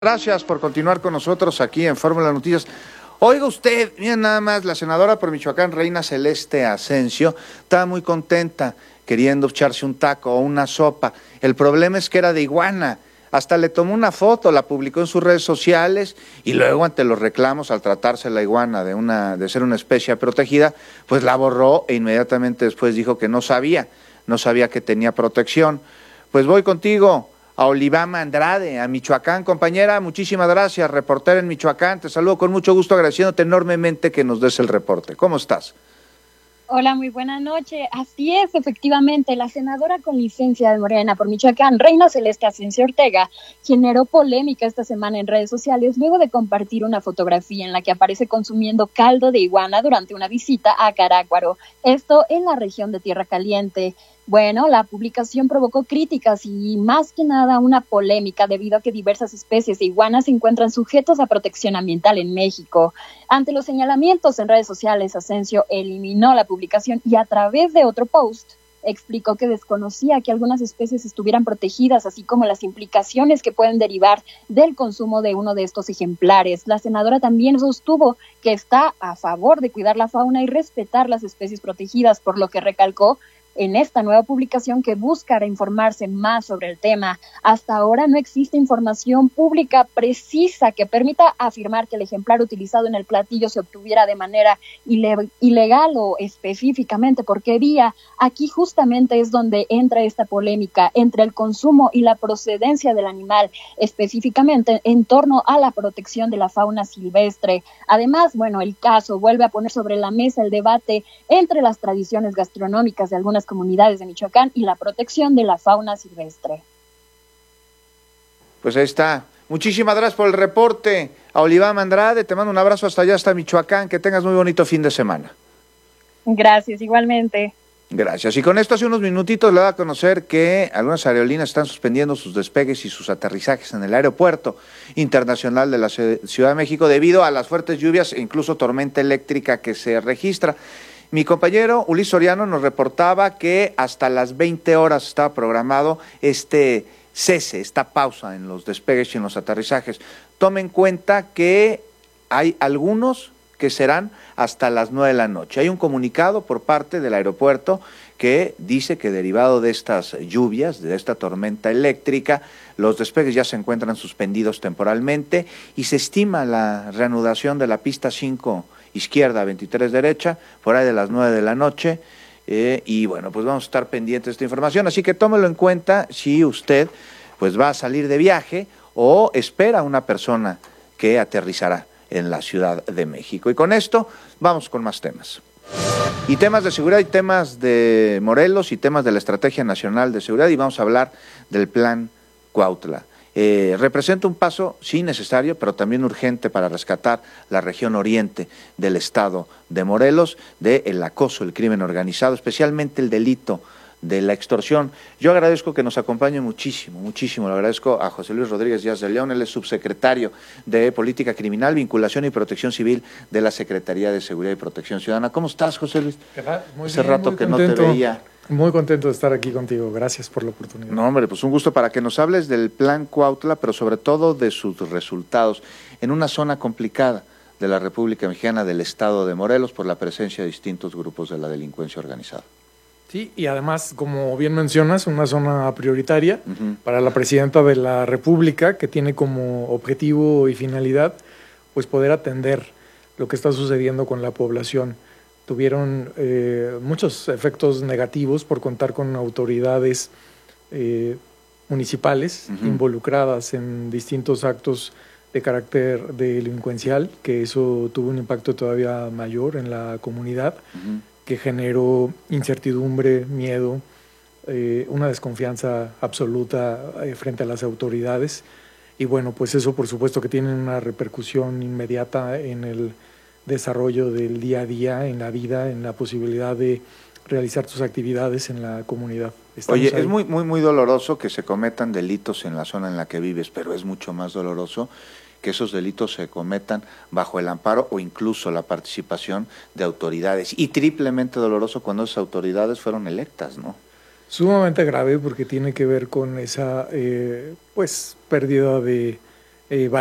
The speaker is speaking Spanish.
Gracias por continuar con nosotros aquí en Fórmula Noticias. Oiga usted, miren nada más, la senadora por Michoacán, Reina Celeste Asensio, estaba muy contenta queriendo echarse un taco o una sopa. El problema es que era de iguana. Hasta le tomó una foto, la publicó en sus redes sociales y luego ante los reclamos al tratarse la iguana de ser una especie protegida, pues la borró e inmediatamente después dijo que no sabía que tenía protección. Pues voy contigo a Olivama Andrade, a Michoacán. Compañera, muchísimas gracias, reportera en Michoacán. Te saludo con mucho gusto, agradeciéndote enormemente que nos des el reporte. ¿Cómo estás? Hola, muy buena noche. Así es, efectivamente, la senadora con licencia de Morena por Michoacán, Reina Celeste Asensio Ortega, generó polémica esta semana en redes sociales luego de compartir una fotografía en la que aparece consumiendo caldo de iguana durante una visita a Carácuaro, esto en la región de Tierra Caliente. Bueno, la publicación provocó críticas y más que nada una polémica debido a que diversas especies de iguanas se encuentran sujetos a protección ambiental en México. Ante los señalamientos en redes sociales, Asensio eliminó la publicación y a través de otro post explicó que desconocía que algunas especies estuvieran protegidas, así como las implicaciones que pueden derivar del consumo de uno de estos ejemplares. La senadora también sostuvo que está a favor de cuidar la fauna y respetar las especies protegidas, por lo que recalcó en esta nueva publicación que busca informarse más sobre el tema. Hasta ahora no existe información pública precisa que permita afirmar que el ejemplar utilizado en el platillo se obtuviera de manera ilegal o específicamente por qué vía. Aquí justamente es donde entra esta polémica entre el consumo y la procedencia del animal, específicamente en torno a la protección de la fauna silvestre. Además, bueno, el caso vuelve a poner sobre la mesa el debate entre las tradiciones gastronómicas de algunas comunidades de Michoacán y la protección de la fauna silvestre. Pues ahí está. Muchísimas gracias por el reporte. A Olivama Andrade, te mando un abrazo hasta allá, hasta Michoacán. Que tengas muy bonito fin de semana. Gracias, igualmente. Gracias. Y con esto hace unos minutitos le voy a conocer que algunas aerolíneas están suspendiendo sus despegues y sus aterrizajes en el Aeropuerto Internacional de la Ciudad de México debido a las fuertes lluvias e incluso tormenta eléctrica que se registra. Mi compañero Ulises Soriano nos reportaba que hasta las 20 horas estaba programado este cese, esta pausa en los despegues y en los aterrizajes. Tome en cuenta que hay algunos que serán hasta las 9 de la noche. Hay un comunicado por parte del aeropuerto que dice que derivado de estas lluvias, de esta tormenta eléctrica, los despegues ya se encuentran suspendidos temporalmente y se estima la reanudación de la pista 5 izquierda, 23 derecha, por ahí de las 9 de la noche, y bueno, pues vamos a estar pendientes de esta información, así que tómelo en cuenta si usted pues va a salir de viaje o espera a una persona que aterrizará en la Ciudad de México. Y con esto vamos con más temas. Y temas de seguridad y temas de Morelos y temas de la Estrategia Nacional de Seguridad, y vamos a hablar del Plan Cuautla. Representa un paso, sí, necesario, pero también urgente para rescatar la región oriente del estado de Morelos del acoso, el crimen organizado, especialmente el delito de la extorsión. Yo agradezco que nos acompañe muchísimo, le agradezco a José Luis Rodríguez Díaz de León, él es subsecretario de Política Criminal, Vinculación y Protección Civil de la Secretaría de Seguridad y Protección Ciudadana. ¿Cómo estás, José Luis? Muy Hace bien, rato que no te veía. Muy contento de estar aquí contigo, gracias por la oportunidad. No, hombre, pues un gusto para que nos hables del Plan Cuautla, pero sobre todo de sus resultados en una zona complicada de la República Mexicana, del estado de Morelos, por la presencia de distintos grupos de la delincuencia organizada. Sí, y además, como bien mencionas, una zona prioritaria para la presidenta de la República, que tiene como objetivo y finalidad pues poder atender lo que está sucediendo con la población. Tuvieron muchos efectos negativos por contar con autoridades municipales involucradas en distintos actos de carácter delincuencial, que eso tuvo un impacto todavía mayor en la comunidad, que generó incertidumbre, miedo, una desconfianza absoluta frente a las autoridades. Y bueno, pues eso por supuesto que tiene una repercusión inmediata en el desarrollo del día a día, en la vida, en la posibilidad de realizar tus actividades en la comunidad. Oye, es muy doloroso que se cometan delitos en la zona en la que vives, pero es mucho más doloroso que esos delitos se cometan bajo el amparo o incluso la participación de autoridades. Y triplemente doloroso cuando esas autoridades fueron electas, ¿no? Sumamente grave porque tiene que ver con esa pues pérdida de eh,